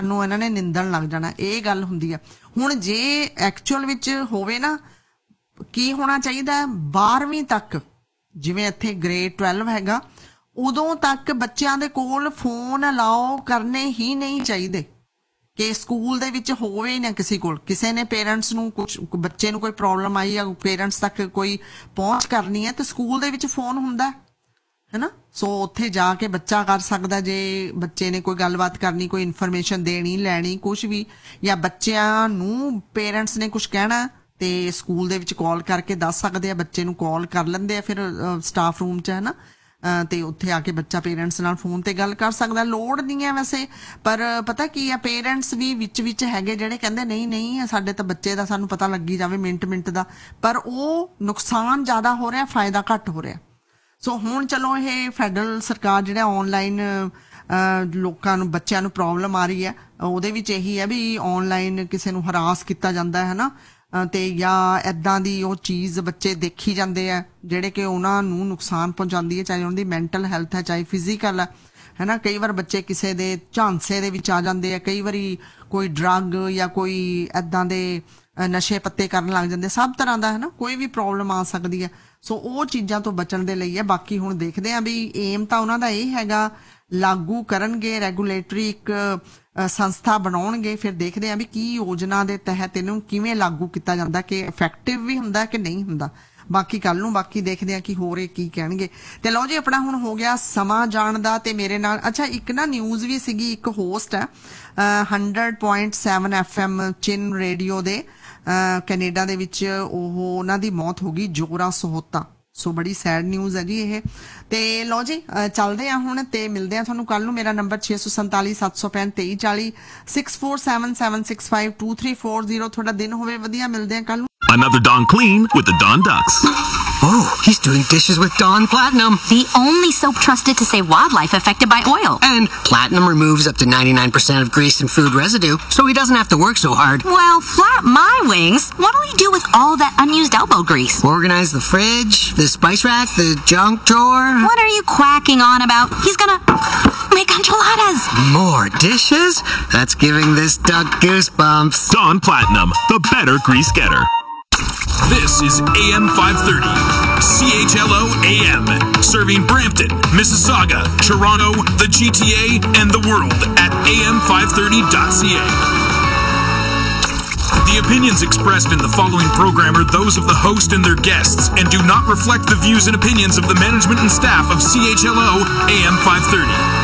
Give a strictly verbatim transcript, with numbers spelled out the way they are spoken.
ਨੂੰ ਇਹਨਾਂ ਨੇ ਨਿੰਦਣ ਲੱਗ ਜਾਣਾ, ਇਹ ਗੱਲ ਹੁੰਦੀ ਹੈ। ਹੁਣ ਜੇ ਐਕਚੁਅਲ ਵਿੱਚ ਹੋਵੇ ਨਾ, ਕੀ ਹੋਣਾ ਚਾਹੀਦਾ, ਬਾਰਵੀਂ ਤੱਕ ਜਿਵੇਂ ਇੱਥੇ ਗ੍ਰੇਡ ਟਵੈਲਵ ਹੈਗਾ, ਉਦੋਂ ਤੱਕ ਬੱਚਿਆਂ ਦੇ ਕੋਲ ਫੋਨ ਅਲਾਓ ਕਰਨੇ ਹੀ ਨਹੀਂ ਚਾਹੀਦੇ, ਕਿ ਸਕੂਲ ਦੇ ਵਿੱਚ ਹੋਵੇ ਨਾ ਕਿਸੇ ਕੋਲ। ਕਿਸੇ ਨੇ ਪੇਰੈਂਟਸ ਨੂੰ ਕੁਛ, ਬੱਚੇ ਨੂੰ ਕੋਈ ਪ੍ਰੋਬਲਮ ਆਈ ਜਾਂ ਪੇਰੈਂਟਸ ਤੱਕ ਕੋਈ ਪਹੁੰਚ ਕਰਨੀ ਹੈ, ਤੇ ਸਕੂਲ ਦੇ ਵਿੱਚ ਫੋਨ ਹੁੰਦਾ ਹੈ ਨਾ, ਸੋ ਉੱਥੇ ਜਾ ਕੇ ਬੱਚਾ ਕਰ ਸਕਦਾ। ਜੇ ਬੱਚੇ ਨੇ ਕੋਈ ਗੱਲਬਾਤ ਕਰਨੀ, ਕੋਈ ਇਨਫੋਰਮੇਸ਼ਨ ਦੇਣੀ ਲੈਣੀ ਕੁਛ ਵੀ, ਜਾਂ ਬੱਚਿਆਂ ਨੂੰ ਪੇਰੈਂਟਸ ਨੇ ਕੁਛ ਕਹਿਣਾ, ਤੇ ਸਕੂਲ ਦੇ ਵਿੱਚ ਕਾਲ ਕਰਕੇ ਦੱਸ ਸਕਦੇ ਆ, ਬੱਚੇ ਨੂੰ ਕਾਲ ਕਰ ਲੈਂਦੇ ਆ ਫਿਰ ਸਟਾਫ ਰੂਮ 'ਚ, ਹੈ ਨਾ, ਤੇ ਉੱਥੇ ਆ ਕੇ ਬੱਚਾ ਪੇਰੈਂਟਸ ਨਾਲ ਫੋਨ ਤੇ ਗੱਲ ਕਰ ਸਕਦਾ। ਲੋੜ ਨਹੀਂ ਹੈ ਵੈਸੇ, ਪਰ ਪਤਾ ਕੀ ਆ, ਪੇਰੈਂਟਸ ਵੀ ਵਿੱਚ ਵਿੱਚ ਹੈਗੇ ਜਿਹੜੇ ਕਹਿੰਦੇ ਨਹੀਂ ਨਹੀਂ ਸਾਡੇ ਤਾਂ ਬੱਚੇ ਦਾ ਸਾਨੂੰ ਪਤਾ ਲੱਗੀ ਜਾਵੇ ਮਿੰਟ ਮਿੰਟ ਦਾ, ਪਰ ਉਹ ਨੁਕਸਾਨ ਜ਼ਿਆਦਾ ਹੋ ਰਿਹਾ, ਫਾਇਦਾ ਘੱਟ ਹੋ ਰਿਹਾ। ਸੋ ਹੁਣ ਚਲੋ ਇਹ ਫੈਡਰਲ ਸਰਕਾਰ ਜਿਹੜਾ ਆਨਲਾਈਨ ਲੋਕਾਂ ਨੂੰ, ਬੱਚਿਆਂ ਨੂੰ ਪ੍ਰੋਬਲਮ ਆ ਰਹੀ ਹੈ, ਉਹਦੇ ਵਿੱਚ ਇਹੀ ਹੈ ਵੀ ਆਨਲਾਈਨ ਕਿਸੇ ਨੂੰ ਹਰਾਸ ਕੀਤਾ ਜਾਂਦਾ ਹੈ ਨਾ, ਤੇ ਜਾਂ ਇੱਦਾਂ ਦੀ ਉਹ ਚੀਜ਼ ਬੱਚੇ ਦੇਖੀ ਜਾਂਦੇ ਆ ਜਿਹੜੇ ਕਿ ਉਹਨਾਂ ਨੂੰ ਨੁਕਸਾਨ ਪਹੁੰਚਾਉਂਦੀ ਹੈ, ਚਾਹੇ ਉਹਨਾਂ ਦੀ ਮੈਂਟਲ ਹੈਲਥ ਹੈ, ਚਾਹੇ ਫਿਜ਼ੀਕਲ ਹੈ, ਹੈ ਨਾ। ਕਈ ਵਾਰ ਬੱਚੇ ਕਿਸੇ ਦੇ ਝਾਂਸੇ ਦੇ ਵਿੱਚ ਆ ਜਾਂਦੇ ਆ, ਕਈ ਵਾਰੀ ਕੋਈ ਡਰੱਗ ਜਾਂ ਕੋਈ ਇੱਦਾਂ ਦੇ ਨਸ਼ੇ ਪੱਤੇ ਕਰਨ ਲੱਗ ਜਾਂਦੇ, ਸਭ ਤਰ੍ਹਾਂ ਦਾ, ਹੈ ਨਾ, ਕੋਈ ਵੀ ਪ੍ਰੋਬਲਮ ਆ ਸਕਦੀ ਹੈ। ਸੋ ਉਹ ਚੀਜ਼ਾਂ ਤੋਂ ਬਚਣ ਦੇ ਲਈ ਹੈ। ਬਾਕੀ ਹੁਣ ਦੇਖਦੇ ਹਾਂ ਵੀ ਏਮ ਤਾਂ ਉਹਨਾਂ ਦਾ ਇਹ ਹੈਗਾ, ਲਾਗੂ ਕਰਨਗੇ, ਰੈਗੂਲੇਟਰੀ ਇੱਕ ਸੰਸਥਾ ਬਣਾਉਣਗੇ, ਫਿਰ ਦੇਖਦੇ ਹਾਂ ਵੀ ਕੀ ਯੋਜਨਾ ਦੇ ਤਹਿਤ ਇਹਨੂੰ ਕਿਵੇਂ ਲਾਗੂ ਕੀਤਾ ਜਾਂਦਾ, ਕਿ ਇਫੈਕਟਿਵ ਵੀ ਹੁੰਦਾ ਕਿ ਨਹੀਂ ਹੁੰਦਾ। ਬਾਕੀ ਕੱਲ ਨੂੰ ਬਾਕੀ ਦੇਖਦੇ ਆ ਕਿ ਹੋਰ ਇਹ ਕੀ ਕਹਿਣਗੇ। ਤੇ ਲਓ ਜੀ, ਆਪਣਾ ਹੁਣ ਹੋ ਗਿਆ ਸਮਾਂ ਜਾਣ ਦਾ, ਤੇ ਮੇਰੇ ਨਾਲ ਅੱਛਾ ਇੱਕ ਨਾ ਨਿਊਜ਼ ਵੀ ਸੀਗੀ, ਇੱਕ ਹੋਸਟ ਹੈ hundred point seven F M ਚਿਨ ਰੇਡੀਓ ਦੇ ਕੈਨੇਡਾ ਦੇ ਵਿੱਚ, ਉਹ ਉਹਨਾਂ ਦੀ ਮੌਤ ਹੋ ਗਈ, ਜੋਰਾ ਸੋਹਤਾ। ਸੋ ਬੜੀ ਸੈਡ ਨਿਊਜ਼ ਹੈ ਜੀ ਇਹ। ਤੇ ਲਓ ਜੀ, ਚੱਲਦੇ ਆ ਹੁਣ ਤੇ ਮਿਲਦੇ ਆ ਤੁਹਾਨੂੰ ਕੱਲ ਨੂੰ। ਮੇਰਾ ਨੰਬਰ ਛੇ ਸੌ ਸੰਤਾਲੀ ਸੱਤ ਸੌ ਪੈਂਹਠ ਤੇਈ ਚਾਲੀ six four seven seven six five two three four zero. ਤੁਹਾਡਾ ਦਿਨ ਹੋਵੇ ਵਧੀਆ, ਮਿਲਦੇ ਆ ਕੱਲ ਨੂੰ। Another Dawn Clean with the Dawn Ducks. Oh, he's doing dishes with Dawn Platinum. The only soap trusted to save wildlife affected by oil. And Platinum removes up to ninety-nine percent of grease and food residue, so he doesn't have to work so hard. Well, flap my wings. What'll he do with all that unused elbow grease? Organize the fridge, the spice rack, the junk drawer. What are you quacking on about? He's gonna make enchiladas. More dishes? That's giving this duck goosebumps. Dawn Platinum, the better grease getter. This is A M five thirty, C H L O A M, serving Brampton, Mississauga, Toronto, the G T A, and the world at A M five thirty dot C A. The opinions expressed in the following program are those of the host and their guests and do not reflect the views and opinions of the management and staff of C H L O A M five thirty.